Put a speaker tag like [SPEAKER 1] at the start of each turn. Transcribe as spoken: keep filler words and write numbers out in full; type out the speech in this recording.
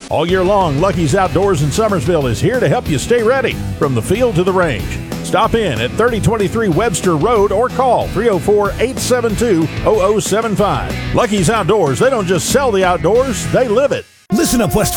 [SPEAKER 1] All year long, Lucky's Outdoors in Summersville is here to help you stay ready from the field to the range. Stop in at thirty twenty-three Webster Road or call three oh four, eight seven two, oh oh seven five. Lucky's Outdoors, they don't just sell the outdoors, they live it.
[SPEAKER 2] Listen up, West